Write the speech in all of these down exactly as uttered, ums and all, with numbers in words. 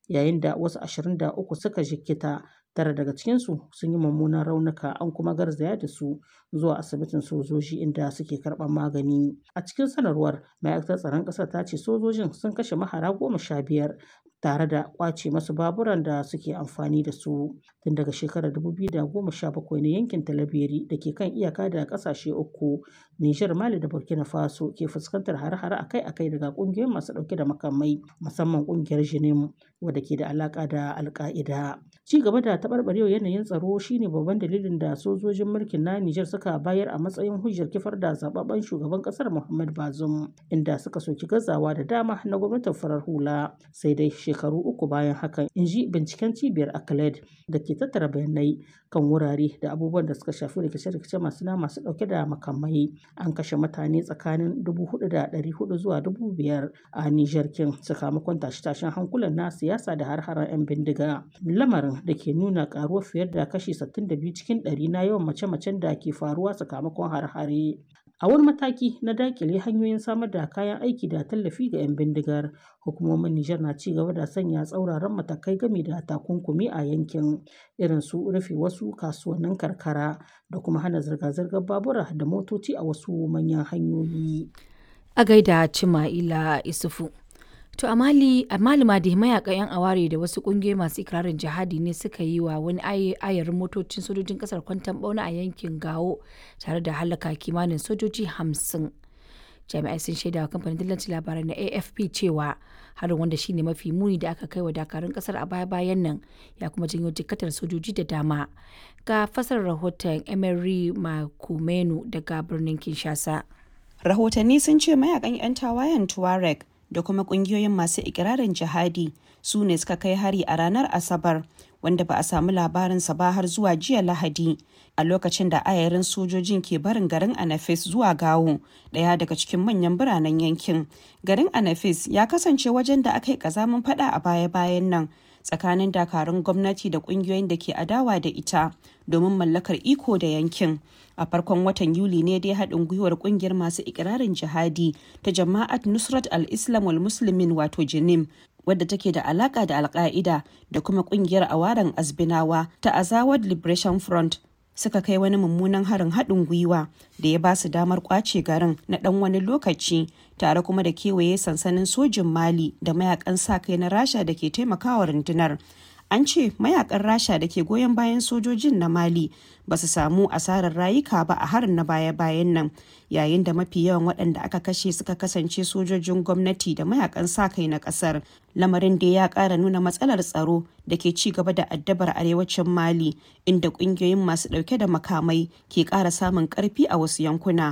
yayin da wasu ashirin da uku suka jikkata. Tara daga cikinsu sun yi mummunan raunuka an kuma garzaya da su zuwa asibitin sojoji inda suke karɓar magani. A cikin sanarwar ma'aikatar tsaron ƙasar ta ce sojojin sun kashe mahara goma sha biyar tare da ƙwace masu baburan da suke amfani da su. Tun daga shekarar dubu biyu da goma sha bakwai ne yankin Talabiri da ke kan iyaka da ƙasashe uku Nijar, Mali da Burkina Faso ke fuskantar hare-hare akai-akai daga ƙungiyoyin masu ɗauke da makamai musamman ƙungiyar Jinim wadda ke da alaƙa da Al-Qaida. Ci gaba da taɓarɓarewar yanayin tsaro shine babban dalilin da sojojin mulkin na Nijar suka bayar a matsayin hujjar kifar da zababben shugaban ƙasar Muhammad Bazoum inda suka soki gazawa da dama na gwamnatin farar hula. Sai dai shekaru uku bayan hakan, in ji binciken cibiyar Acled da ke tattara bayanai kan wurare da abubuwan da suka shafi rikice-rikice masu na masu ɗauke da makamai, an kashe mutane tsakanin dubu hudu da ɗari hudu zuwa dubu biyar a Nijar kin sakamakon tashe-tashen hankulan na siyasa da har-haren 'yan bindiga. Lamarin da ke nuna karuwar fiye da kashi sittin da biyu cikin ɗari na yawan mace-macen da ke faruwa sakamakon har-hare. A wani mataki na dakile hanyoyin samar da kayan aiki da tallafi ga 'yan bindigar, hukumomin Nijar na ci gaba da sanya tsauraran matakai game da takunkumi a yankin, irin su rufe wasu kasuwannin karkara da kuma hana zirga-zirgar babura da motoci a wasu manyan hanyoyi. A gaida Cima'ila Isufu. To a Mali, a Mali ma dai mayakan 'yan aware da wasu kungiyoyi masu ikirarin jihadi ne suka yi wa wani ayarin motocin sojojin kasar kwanton bauna a yankin Gao tare da halaka kimanin sojoji hamsin. Jami'ai sun shaida wa kamfanin dillancin labarai na A F P cewa harin, wanda shine mafi muni da aka kai wa dakarun kasar a baya-bayan nan, ya kuma janyo jikkatar sojoji da dama. Ga fasar rahoton Emery Makumenu daga birnin Kinshasa. Rahotanni sun ce mayakan 'yan tawayen Tuareg da kuma kungiyoyin masu ikirarin jihadi su ne suka kai hari a ranar Asabar, wanda ba a samu labarinsa ba har zuwa jiya Lahadi, a lokacin da ayarin sojojin ke barin garin Anafis zuwa Gawo, ɗaya daga cikin manyan biranen yankin. Garin Anafis ya kasance wajen da aka yi ƙazamin fada a baya-bayan nan tsakanin dakarun gwamnati da kungiyoyin da ke adawa da ita domin mallakar iko da yankin. A farkon watan Yuli ne dai haɗin gwiwar ƙungiyar masu ikirarin jihadi ta Jama'at Nusrat al-Islam wal Muslimin wato Jinim, wadda take da alaka da Al-Qaida da kuma ƙungiyar Awaran Azbinawa ta Azawad Liberation Front suka kai wani mummunan harin haɗin gwiwa da ya ba su damar ƙwace garin na ɗan wani lokaci, tare kuma da kewaye sansanin sojin Mali da mayakan sa-kai na Rasha da ke taimakawa rundunar. An ce mayakan Rasha da ke goyon bayan sojojin na Mali ba su samu asarar rayuka ba a harin na baya-bayan nan, yayin da mafi yawan waɗanda aka kashe suka kasance sojojin gwamnati da mayakan sa-kai na ƙasar. Lamarin da ya ƙara nuna matsalar tsaro da ke ci gaba da addabar arewacin Mali, inda ƙungiyoyin masu ɗauke da makamai ke ƙara samun ƙarfi a wasu yankuna.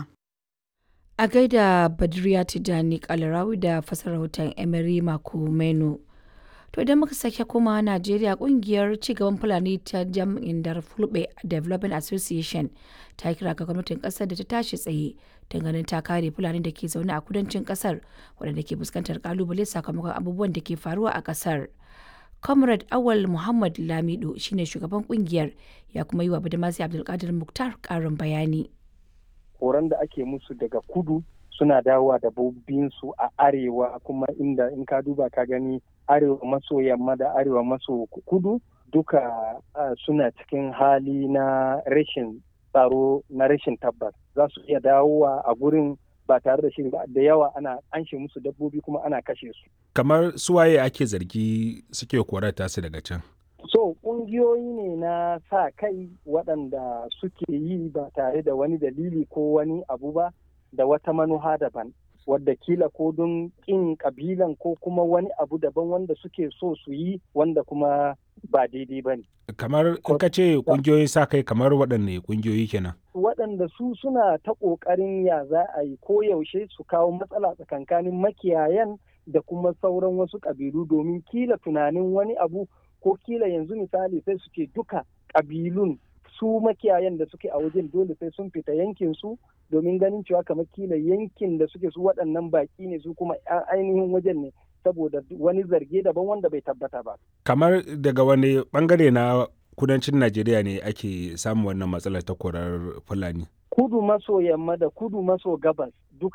A gaida Badriya Tijani Kalarawi da fasar rahoton Emery Makumenu. To idan muka sake koma Najeriya, kungiyar cigaban Fulani ta jam'in Dar Fulbe Development Association ta kira ga gwamnatin kasar da ta tashi tsaye don ganin ta kare Fulani da ke zaune a kudancin kasar waɗanda ke fuskantar kalubale sakamakon abubuwan da ke faruwa a kasar. Comrade Awal Muhammad Lamido shine shugaban kungiyar, ya kuma yi wa Badamasi Abdulkadir Muktar karin bayani. Horon da ake musu daga kudu suna dawowa da su a arewa, kuma inda in ka duba ka gani arewa maso yamma da arewa maso kudu duka uh, suna cikin hali na rashin tsaro, na rashin tabbas. Za su iya dawowa a gurin ba tare da shiri ba, da yawa ana anshe musu dabbobi kuma ana kashe su. Kamar suwaye ake zargi suke korata su daga can? So ƙungiyoyi ne na sa kai waɗanda suke yi ba tare da wani dalili ko wani abu ba, da wata manuha daban, wadda kila ko don ƙin ƙabilan ko kuma wani abu daban wanda suke so su yi wanda kuma ba daidai ba ne. Kamar in ka ce ƙungiyoyin sa kai, kamar waɗanne ƙungiyoyi kenan? Waɗanda su suna ta ƙoƙarin ya za a yi ko yaushe su kawo matsala tsakankanin makiyayan da kuma sauran wasu ƙabilu, domin kila tunanin wani abu, ko kila yanzu misali sai su ce duka ƙabilun su makiyayan da suke a wajen dole sai sun fita yankin su, domin ganin cewa kamar kila yankin da suke su waɗannan baƙi ne, su kuma ainihin wajen ne, saboda wani zarge daban wanda bai tabbata ba. Kamar daga wani bangare na kudancin Najeriya ne ake samun wannan matsalar ta korar Fulani? Kudu maso yamma da kudu maso gabas